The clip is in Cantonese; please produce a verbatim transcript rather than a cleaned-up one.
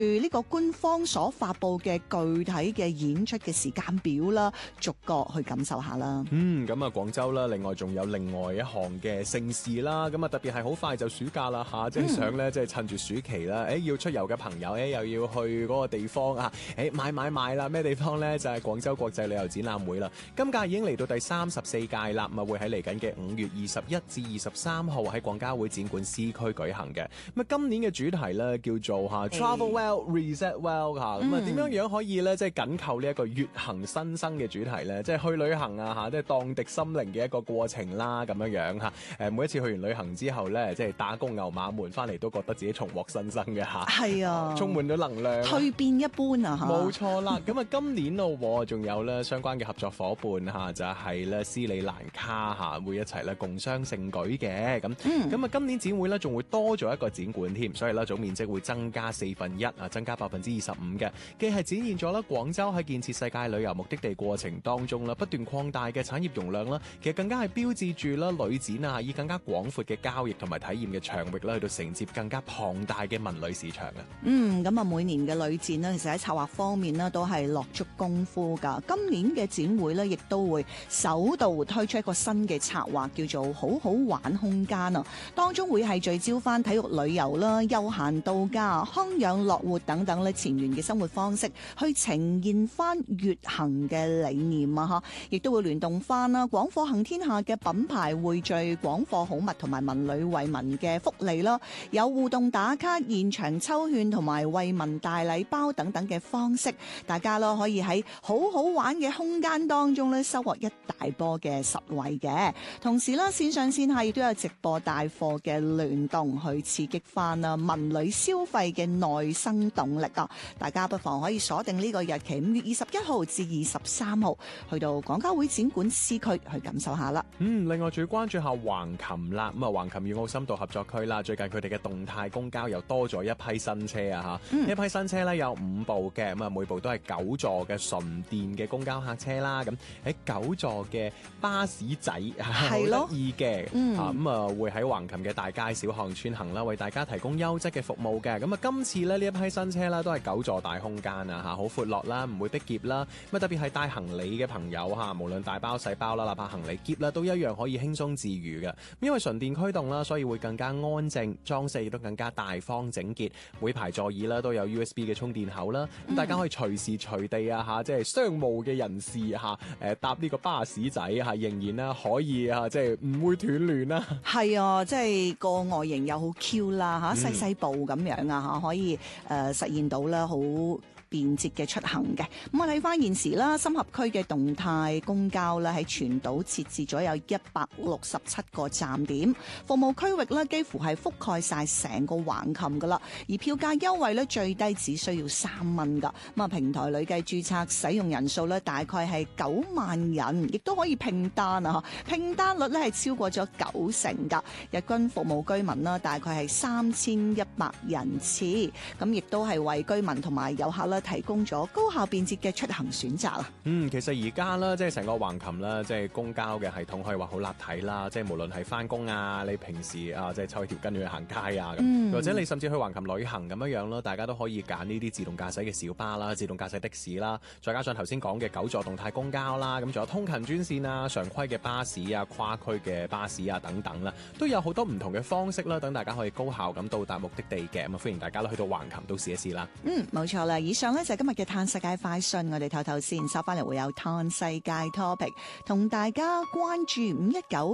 呢個官方所發佈嘅具體嘅演出嘅時間表啦，逐個去感受下啦。 嗯，咁啊廣州啦，另外仲有另外一項嘅盛事啦，咁啊特別係好快就暑假啦吓，即係想咧，即係趁住暑期啦，誒要出遊嘅朋友誒又要去嗰個地方啊，誒買買買啦，咩地方咧？就係廣州國際旅遊展覽會啦。今屆已經嚟到第三十四屆啦，咁啊會喺嚟緊嘅五月二十一至二十三號喺廣交會展館 C 區舉行嘅。咁啊今年嘅主題咧叫做吓 Travel Well Reset Well 吓，咁啊點樣樣可以咧即係緊扣呢一個粵行新生嘅主題咧？即係去旅行啊吓，即係蕩滌心靈嘅一個過程啦，咁樣樣吓。誒，每一次去完旅行之後咧，即係打工牛馬們翻嚟都覺得自己重獲新生嘅吓。係啊，充滿咗能量，蛻變一般啊吓。冇錯啦，咁啊今年咯，仲有咧相關嘅合作伙伴吓，就係咧斯里蘭卡吓，會一齊咧共襄盛舉嘅。咁咁啊今年展會咧仲會多咗一個展館添，所以咧總面積會增加四分一啊，增加百分之二十五嘅，既係展現咗啦廣州喺建設世界旅遊目的地過程當中啦不斷擴大嘅產業容量啦，其實更加係標誌住啦旅展啊以更加廣闊嘅交易同埋體驗嘅場域啦，去到承接更加龐大嘅文旅市場啊。嗯，咁啊每年嘅旅展呢，其實喺策劃方面呢都係落足功夫噶。今年嘅展會呢，亦都會首度推出一個新嘅策劃，叫做好好玩空間啊。當中會係聚焦翻體育旅遊啦、休閒度假、康養樂活等等咧前沿嘅生活方式，去呈現翻粵行嘅理念啊！吓，亦都會聯動翻啦，廣貨行天下嘅品牌匯聚廣貨好物同埋文旅惠民嘅福利啦，有互動打卡、現場抽券同埋惠民大禮包等等嘅方式，大家咯可以喺好好玩嘅空間當中咧收穫一大波嘅實惠嘅。同時啦，線上線下亦都有直播帶貨嘅聯動，去刺激翻啦文旅消費嘅內生動力啊！大家不妨可以鎖定呢個日期，五月二十一號至二十三號，去到廣交會展館 C 區去感受下啦。嗯，另外仲要關注下橫琴啦，咁啊橫琴粵澳深度合作區啦，最近佢哋嘅動態公交又多咗一批新車啊吓，呢、嗯、一批新車咧有五部嘅，咁啊每部都係九座嘅純電嘅公交客車啦，咁喺九座嘅巴士仔係咯，好得意嘅，嗯啊咁啊會喺橫琴嘅大街小巷穿行啦，為大家提供優質嘅服務嘅。咁啊今次咧呢一批新車啦都係九座大空間啊吓，好闊落啦，唔會逼夾啦。咁啊特別係帶行李嘅朋友吓，無論大包細包啦，哪怕行李篋啦，都一樣可以輕鬆自如嘅。因為純電驅動啦，所以會更加安靜，裝飾亦都更加大方整潔。每排座椅啦都有 U S B 嘅充電口啦，咁、嗯、大家可以隨時隨地啊吓，即係商務嘅人士吓，誒搭呢個巴士仔吓，仍然啦可以啊，即係唔會斷聯啦。係啊，即係個外形又好 Q 啦吓，細細部咁樣啊吓，可以誒、呃、實現到啦好便捷嘅出行嘅。咁我睇翻現時啦，深合區嘅動態公交咧喺全島設置咗有一百六十七個站點，服務區域咧幾乎係覆蓋晒成個橫琴噶啦。而票價優惠咧最低只需要三蚊噶。咁啊平台累計註冊使用人數咧大概係九萬人，亦都可以拼單啊！拼單率咧係超過咗九成噶。日均服務居民啦大概係三千一百人次，咁亦都係為居民同埋遊客啦提供咗高效便捷嘅出行選擇啊！嗯，其實而家啦，即係成個橫琴啦，即係公交嘅系統可以話好立體啦。即係無論係翻工啊，你平時啊，即係抽起條筋去行街啊，咁、嗯、或者你甚至去橫琴旅行咁樣樣咯，大家都可以揀呢啲自動駕駛嘅小巴啦、自動駕駛的士啦，再加上頭先講嘅九座動態公交啦，咁仲有通勤專線啊、常規嘅巴士啊、跨區嘅巴士啊等等啦，都有好多唔同嘅方式啦，等大家可以高效咁到達目的地嘅。咁啊，歡迎大家去到橫琴都試一試啦。嗯，冇錯啦。以上呢就係今日嘅嘆世界快訊，我哋透透先收翻嚟會有嘆世界 topic， 同大家關注五一九